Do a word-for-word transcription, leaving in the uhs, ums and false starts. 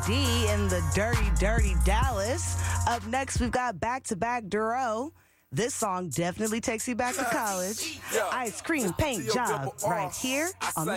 D in the Dirty, Dirty Dallas. Up next, we've got Back-to-Back Duro. This song definitely takes you back to college. Ice Cream Paint Job right here on the